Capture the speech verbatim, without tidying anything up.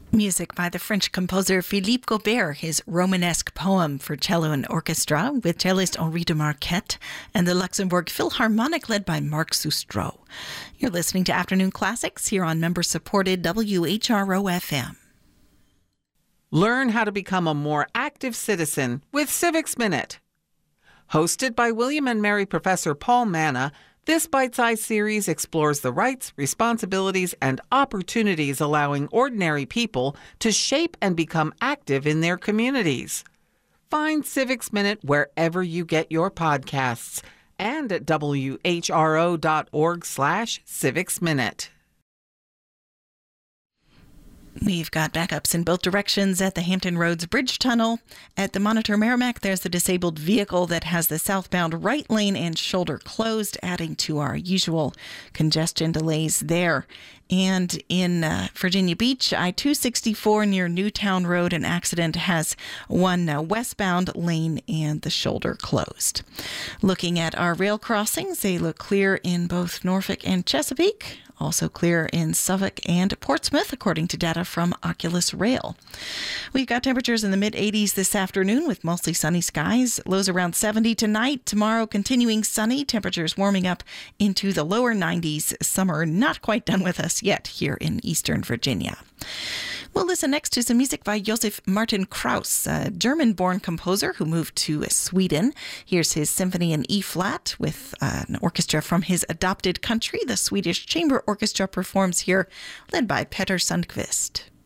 Music by the French composer Philippe Gaubert, his Romanesque poem for cello and orchestra with cellist Henri de Marquette, and the Luxembourg Philharmonic led by Marc Soustreau. You're listening to Afternoon Classics here on member-supported W H R O F M. Learn how to become a more active citizen with Civics Minute. Hosted by William and Mary Professor Paul Manna, this bite-sized series explores the rights, responsibilities, and opportunities allowing ordinary people to shape and become active in their communities. Find Civics Minute wherever you get your podcasts and at W H R O dot org slash Civics Minute. We've got backups in both directions at the Hampton Roads Bridge Tunnel. At the Monitor Merrimack, there's the disabled vehicle that has the southbound right lane and shoulder closed, adding to our usual congestion delays there. And in uh, Virginia Beach, I two sixty-four near Newtown Road, an accident has one uh, westbound lane and the shoulder closed. Looking at our rail crossings, they look clear in both Norfolk and Chesapeake. Also clear in Suffolk and Portsmouth, according to data from Oculus Rail. We've got temperatures in the mid eighties this afternoon with mostly sunny skies. Lows around seventy tonight. Tomorrow continuing sunny. Temperatures warming up into the lower nineties. Summer not quite done with us yet here in Eastern Virginia. We'll listen next to some music by Josef Martin Krauss, a German-born composer who moved to Sweden. Here's his symphony in E-flat with uh, an orchestra from his adopted country. The Swedish Chamber Orchestra performs here, led by Petter Sundqvist.